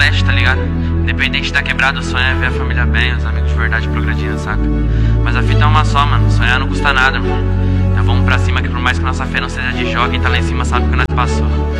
leste, tá ligado? Independente de tá quebrado, o sonho é ver a família bem, os amigos de verdade progredindo, saca? Mas a fita é uma só, mano, sonhar não custa nada, mano. Então vamos pra cima que por mais que nossa fé não seja de jogo, quem tá lá em cima sabe o que nós passou.